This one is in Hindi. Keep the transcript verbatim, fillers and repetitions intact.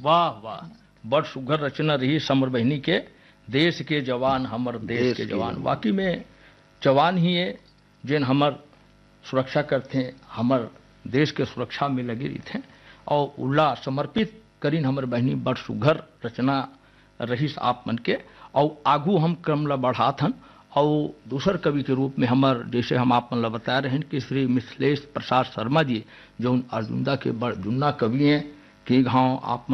वाह वाह, बड़ सुघर रचना रही समर बहिनी के, देश के जवान हमर देश, देश के जवान। वाकई में जवान ही है जिन हमर सुरक्षा करते हैं, हमर देश के सुरक्षा में लगे रहते हैं और उल्ला समर्पित करीन हमर बहनी। बड़ सुघर रचना रही आप मन के और आगू हम क्रम ला बढ़ाथन। और दूसर कवि के रूप में हमर जैसे हम आप मन ला बता रहे हैं कि श्री मिथिलेश प्रसाद शर्मा जी जो अर्जुनदा के बड़ जुन्ना कवि हैं कि गाँव आप